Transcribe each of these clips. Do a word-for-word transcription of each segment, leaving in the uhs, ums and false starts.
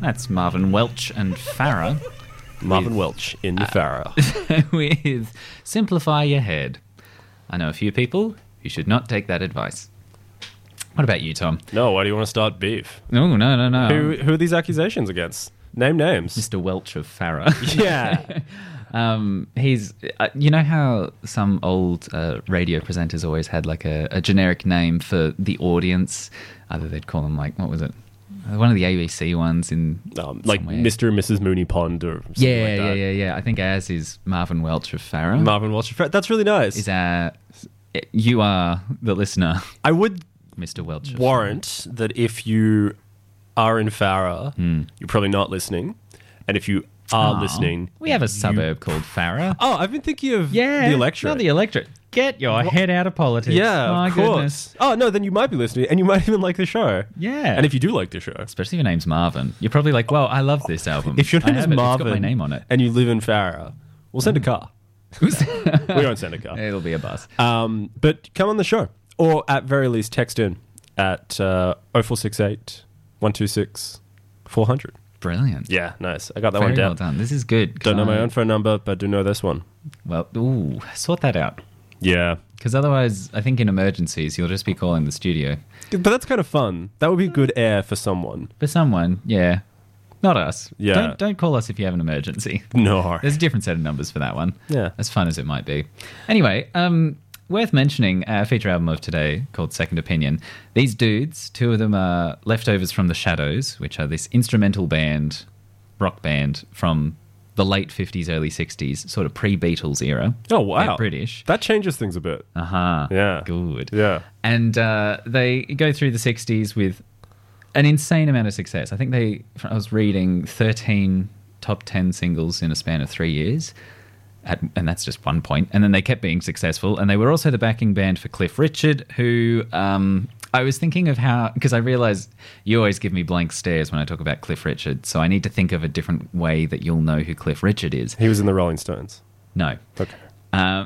That's Marvin Welch and Farah. Marvin with, Welch in the uh, Farah. With Simplify Your Head. I know a few people who should not take that advice. What about you, Tom? No, why do you want to start beef? No, no, no, no. Who, who are these accusations against? Name names. Mister Welch of Farah. Yeah. um, he's, uh, you know how some old uh, radio presenters always had like a, a generic name for the audience? Either they'd call them like, what was it? One of the A B C ones in um, like somewhere. Mister and Missus Mooney Pond or something yeah, like that. Yeah, yeah, yeah. I think ours is Marvin Welch of Farah. Marvin Welch of Farah. That's really nice. Is our, you are the listener. I would Mister Welch of warrant Farah. that if you are in Farah, mm. you're probably not listening. And if you are oh, listening... We have a you... suburb called Farah. Oh, I've been thinking of yeah, the electorate. Not the electorate. Get your what? head out of politics. Yeah, My of course. Goodness. Oh, no, then you might be listening, and you might even like the show. Yeah. And if you do like the show... Especially if your name's Marvin. You're probably like, well, I love this album. If your name I is have it. Marvin It's got my name on it. and you live in Farah, we'll send a car. We won't send a car. It'll be a bus. Um, but come on the show. Or at very least, text in at uh, oh four six eight, one two six, four hundred. Brilliant. Yeah, nice. I got that Very one down. well done. This is good. Don't know my I... own phone number, but do know this one. Well, ooh, sort that out. Yeah. Because otherwise, I think in emergencies, you'll just be calling the studio. But that's kind of fun. That would be good air for someone. For someone, yeah. Not us. Yeah. Don't, don't call us if you have an emergency. No. There's a different set of numbers for that one. Yeah. As fun as it might be. Anyway, um... worth mentioning our feature album of today called Second Opinion. These dudes, two of them are leftovers from The Shadows, which are this instrumental band, rock band from the late fifties, early sixties, sort of pre-Beatles era. Oh, wow. They're British. That changes things a bit. Uh-huh. Yeah. Good. Yeah. And uh, they go through the sixties with an insane amount of success. I think they, I was reading thirteen top ten singles in a span of three years. At, and that's just one point. And then they kept being successful. And they were also the backing band for Cliff Richard, who um, I was thinking of how... Because I realise you always give me blank stares when I talk about Cliff Richard, so I need to think of a different way that you'll know who Cliff Richard is. He was in the Rolling Stones. No. Okay. Um,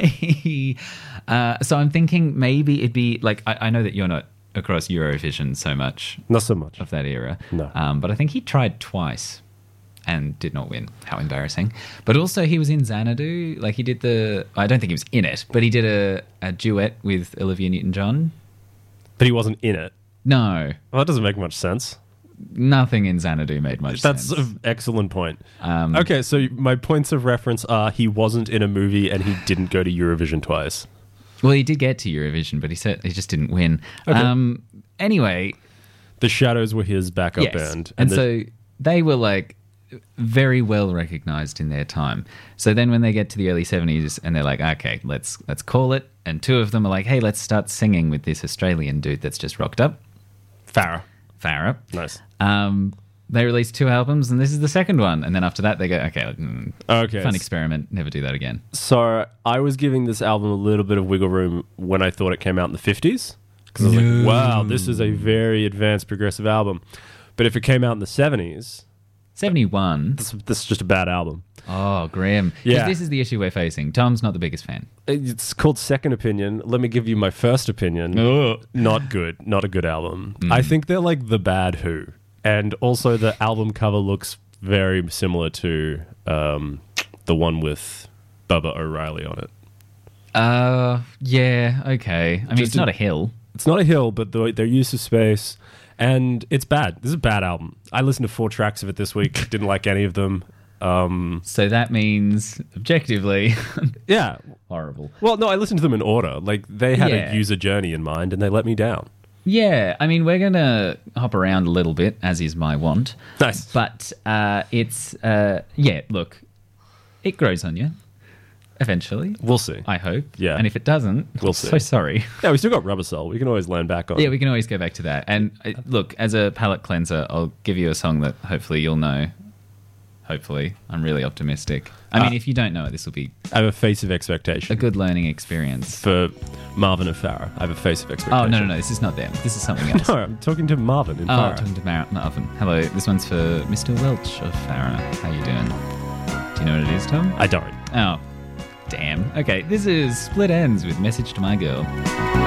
he, uh, so I'm thinking maybe it'd be... like I, I know that you're not across Eurovision so much. Not so much. Of that era. No. Um, but I think he tried twice. And did not win. How embarrassing. But also he was in Xanadu. Like he did the... I don't think he was in it, but he did a, a duet with Olivia Newton-John. But he wasn't in it? No. Well, that doesn't make much sense. Nothing in Xanadu made much That's sense. That's an excellent point. Um, okay, so my points of reference are he wasn't in a movie and he didn't go to Eurovision twice. Well, he did get to Eurovision, but he said he just didn't win. Okay. Um, anyway. The Shadows were his backup yes. band. And, and the- so they were like... very well recognized in their time. So then when they get to the early seventies and they're like, okay, let's let's call it. And two of them are like, hey, let's start singing with this Australian dude that's just rocked up. Farah. Farah. Nice. Um, they released two albums and this is the second one. And then after that they go, okay, mm, okay. fun experiment, never do that again. So I was giving this album a little bit of wiggle room when I thought it came out in the fifties. Because I was no. like, wow, this is a very advanced progressive album. But if it came out in the seventies... seventy-one. This, this is just a bad album. Oh, grim. Yeah. This is the issue we're facing. Tom's not the biggest fan. It's called Second Opinion. Let me give you my first opinion. Oh. Not good. Not a good album. Mm. I think they're like The Bad Who. And also the album cover looks very similar to um, the one with Bubba O'Reilly on it. Uh, yeah, okay. I mean, Just it's not a- a hill. It's not a hill, but the, their use of space... And it's bad. This is a bad album. I listened to four tracks of it this week. Didn't like any of them. Um, So that means, objectively, yeah. horrible. Well, no, I listened to them in order. Like, they had Yeah. a user journey in mind, and they let me down. Yeah, I mean, we're going to hop around a little bit, as is my want. Nice. But uh, it's, uh, yeah, look, it grows on you, eventually. We'll see. I hope. Yeah. And if it doesn't, We'll I'm see. so sorry. Yeah, we still got Rubber Soul. We can always land back on. Yeah, we can always go back to that. And uh, look, as a palate cleanser, I'll give you a song that hopefully you'll know. Hopefully. I'm really optimistic. I mean, Uh, if you don't know it, this will be I have a face of expectation. a good learning experience. For Marvin and Farah. I have a face of expectation. Oh, no, no, no. This is not them. This is something else. No, I'm talking to Marvin and Oh, Farah. talking to Mar- Marvin. Hello, this one's for Mister Welch of Farah. How you doing? Do you know what it is, Tom? I don't. Oh, damn. Okay, this is Split Ends with Message to My Girl.